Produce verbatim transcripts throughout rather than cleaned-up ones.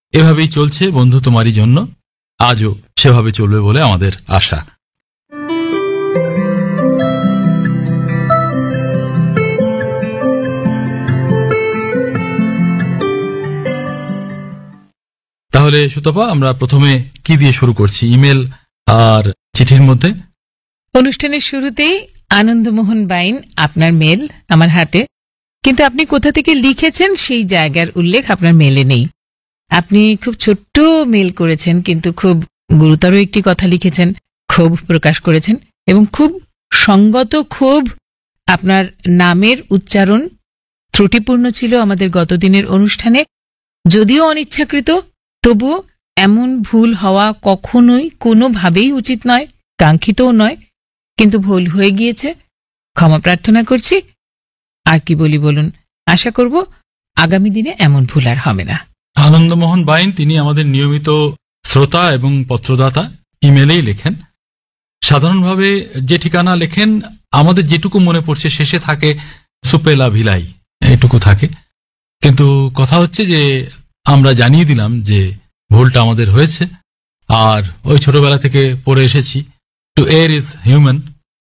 এভাবেই চলছে বন্ধু তোমারই জন্য, আজও সেভাবে চলবে বলে আমাদের আশা। তাহলে সুতপা, আমরা প্রথমে কি দিয়ে শুরু করছি, ইমেল আর চিঠির মধ্যে? অনুষ্ঠানের শুরুতেই আনন্দমোহন বাইন আপনার মেল আমার হাতে, কিন্তু আপনি কোথা থেকে লিখেছেন সেই জায়গার উল্লেখ আপনার মেলে নেই। আপনি খুব ছোট্ট মেল করেছেন, কিন্তু খুব গুরুতর একটি কথা লিখেছেন, ক্ষোভ প্রকাশ করেছেন, এবং খুব সঙ্গত ক্ষোভ। আপনার নামের উচ্চারণ ত্রুটিপূর্ণ ছিল আমাদের গতদিনের অনুষ্ঠানে, যদিও অনিচ্ছাকৃত, তবুও এমন ভুল হওয়া কখনোই কোনোভাবেই উচিত নয়, কাঙ্ক্ষিতও নয়, কিন্তু ভুল হয়ে গিয়েছে, ক্ষমা প্রার্থনা করছি। আর কি বলি বলুন, আশা করব আগামী দিনে এমন ভুল আর হবে না। আনন্দমোহন বাইন তিনি আমাদের নিয়মিত শ্রোতা এবং পত্রদাতা, ইমেলেই লেখেন। সাধারণভাবে যে ঠিকানা লেখেন, আমাদের যেটুকু মনে পড়ছে শেষে থাকে সুপেলা ভিলাই, এটুকু থাকে। কিন্তু কথা হচ্ছে যে আমরা জানিয়ে দিলাম যে ভুলটা আমাদের হয়েছে, আর ওই ছোটবেলা থেকে পড়ে এসেছি, টু এর ইজ হিউম্যান।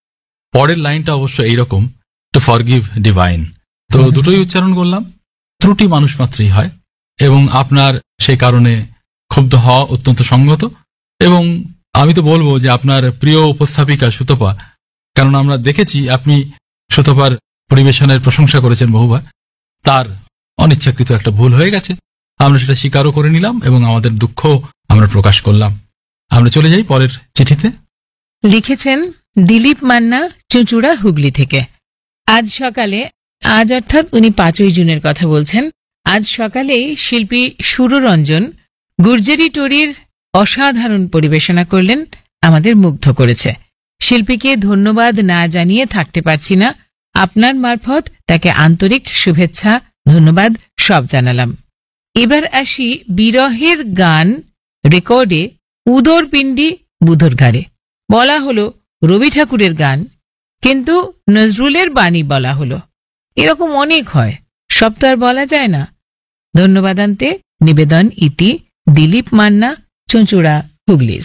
পরের লাইনটা অবশ্য এইরকম, টু ফরগিভ ডিভাইন। তো দুটোই উচ্চারণ করলাম, ত্রুটি মানুষ মাত্রই হয়, এবং আপনার সেই কারণে ক্ষুব্ধ হওয়া অত্যন্ত সঙ্গত। এবং আমি তো বলবো যে আপনার প্রিয় উপস্থাপিকা সুতপা, কারণ আমরা দেখেছি আপনি সুতপার পরিবেশনের প্রশংসা করেছেন বহুবার, তার অনিচ্ছাকৃত একটা ভুল হয়ে গেছে, আমরা সেটা স্বীকারও করে নিলাম এবং আমাদের দুঃখ আমরা প্রকাশ করলাম। আমরা চলে যাই পরের চিঠিতে। লিখেছেন দিলীপ মান্না, চুঁচুড়া, হুগলি থেকে। আজ সকালে, আজ অর্থাৎ উনি পাঁচই জুনের কথা বলছেন, আজ সকালেই শিল্পী সুররঞ্জন গুর্জেরি টোরির অসাধারণ পরিবেশনা করলেন, আমাদের মুগ্ধ করেছে। শিল্পীকে ধন্যবাদ না জানিয়ে থাকতে পারছি না, আপনার মারফত তাকে আন্তরিক শুভেচ্ছা, ধন্যবাদ সব জানালাম। এবার আসি বিরহের গান রেকর্ডে উদর পিণ্ডি বুধর ঘাড়ে। বলা হলো রবি ঠাকুরের গান, কিন্তু নজরুলের বাণী বলা হলো। এরকম অনেক হয়, সব তো আর বলা যায় না। ধন্যবাদান্তে নিবেদন ইতি দিলীপ মান্না, চুঁচুড়া, হুগলির।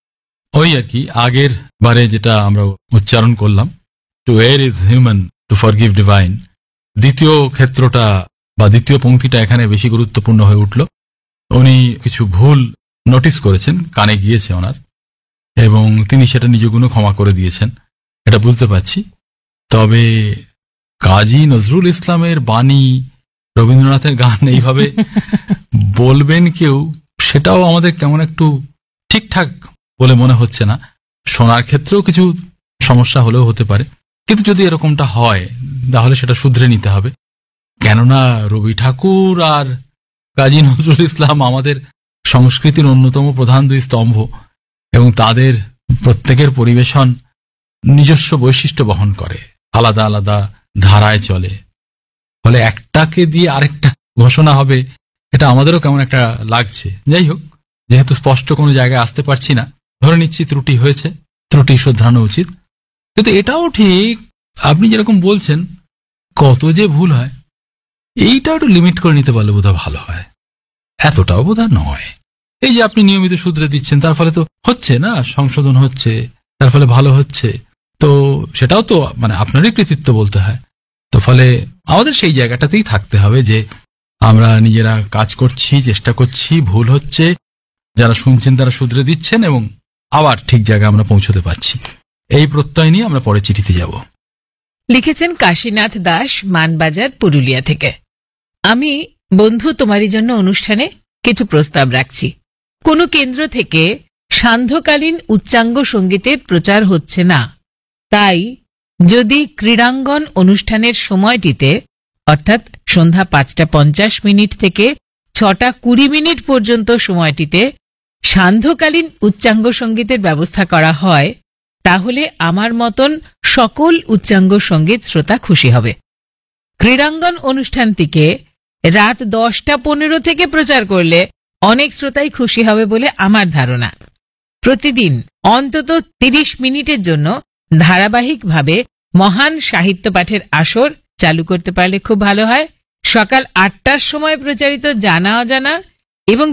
ওই আর কি আগের বারে যেটা আমরা উচ্চারণ করলাম, টু এর is human, two forgive divine, দ্বিতীয় ক্ষেত্রটা বা দ্বিতীয় পংক্তিটা এখানে বেশি গুরুত্বপূর্ণ হয়ে উঠল। উনি কিছু ভুল নোটিস করেছেন, কানে গিয়েছে ওনার, এবং তিনি সেটা নিজ গুণে ক্ষমা করে দিয়েছেন, এটা বুঝতে পারছি। তবে কাজী নজরুল ইসলামের বাণী, রবীন্দ্রনাথের গান এইভাবে বলবেন কেউ, সেটাও আমাদের কেমন একটু ঠিকঠাক বলে মনে হচ্ছে না। শোনার ক্ষেত্রেও কিছু সমস্যা হলেও হতে পারে, কিন্তু যদি এরকমটা হয় তাহলে সেটা শুধরে নিতে হবে। কেননা রবি ঠাকুর আর কাজী নজরুল ইসলাম আমাদের সংস্কৃতির অন্যতম প্রধান দুই স্তম্ভ, এবং তাদের প্রত্যেকের পরিবেশন নিজস্ব বৈশিষ্ট্য বহন করে, আলাদা আলাদা ধারায় চলে। ফলে একটাকে দিয়ে আরেকটা ঘোষণা হবে, এটা আমাদেরও কেমন একটা লাগছে। যাই হোক, যেহেতু স্পষ্ট কোনো জায়গায় আসতে পারছি না, ধরে নিচ্ছি ত্রুটি হয়েছে, ত্রুটি শোধরানো উচিত। কিন্তু এটাও ঠিক, আপনি যেরকম বলছেন কত যে ভুল হয়, এইটা একটু লিমিট করে নিতে পারলে বোধহয় ভালো হয়। এতটাও বোধহয় নয়। এই যে আপনি নিয়মিত শুধরে দিচ্ছেন, তার ফলে তো হচ্ছে না, সংশোধন হচ্ছে, তার ফলে ভালো হচ্ছে, তো সেটাও তো মানে আপনারই কৃতিত্ব বলতে হয়। তো ফলে আমাদের সেই জায়গাটাতেই থাকতে হবে যে আমরা নিজেরা কাজ করছি, চেষ্টা করছি, ভুল হচ্ছে, যারা শুনছেন তারা শুধরে দিচ্ছেন, এবং আবার ঠিক জায়গায় আমরা পৌঁছতে পারছি। এই প্রত্যয় নিয়ে আমরা পরে চিঠিতে যাব। লিখেছেন কাশীনাথ দাস, মানবাজার, পুরুলিয়া থেকে। আমি বন্ধু তোমারই জন্য অনুষ্ঠানে কিছু প্রস্তাব রাখছি। কোনো কেন্দ্র থেকে সান্ধ্যকালীন উচ্চাঙ্গ সঙ্গীতের প্রচার হচ্ছে না, তাই যদি ক্রীড়াঙ্গন অনুষ্ঠানের সময়টিতে, অর্থাৎ সন্ধ্যা পাঁচটা পঞ্চাশ মিনিট থেকে ছটা কুড়ি মিনিট পর্যন্ত সময়টিতে সান্ধ্যকালীন উচ্চাঙ্গ সঙ্গীতের ব্যবস্থা করা হয়, তাহলে আমার মতন সকল উচ্চাঙ্গ সঙ্গীত শ্রোতা খুশি হবে। ক্রীড়াঙ্গন অনুষ্ঠানটিকে রাত দশটা পনেরো থেকে প্রচার করলে অনেক শ্রোতাই খুশি হবে বলে আমার ধারণা। প্রতিদিন অন্তত তিরিশ মিনিটের জন্য ধারাবাহিকভাবে মহান সাহিত্য পাঠের আসর চালু করতে পারলে খুব ভালো হয়। সকাল আটটার সময় প্রচারিত জানা অজানা এবং